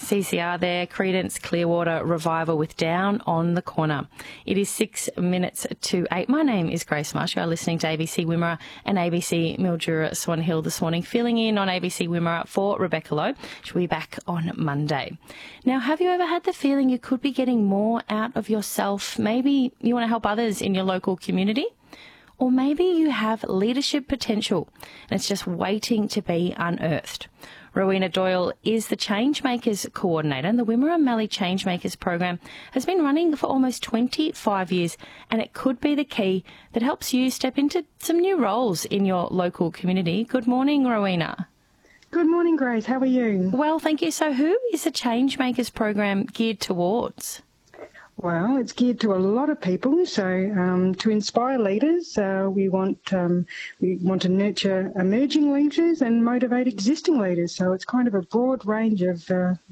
CCR there, Credence Clearwater Revival with Down on the Corner. It is 6 minutes to 8. My name is Grace Marsh. You are listening to ABC Wimmera and ABC Mildura Swan Hill this morning, filling in on ABC Wimmera for Rebecca Lowe. She'll be back on Monday. Now, have you ever had the feeling you could be getting more out of yourself? Maybe you want to help others in your local community? Or maybe you have leadership potential and it's just waiting to be unearthed. Rowena Doyle is the Changemakers Coordinator, and the Wimmera Mallee Changemakers program has been running for almost 25 years, and it could be the key that helps you step into some new roles in your local community. Good morning, Rowena. Good morning, Grace. How are you? Well, thank you. So who is the Changemakers program geared towards? Well, it's geared to a lot of people. So to inspire leaders, we want to nurture emerging leaders and motivate existing leaders. So it's kind of a broad range of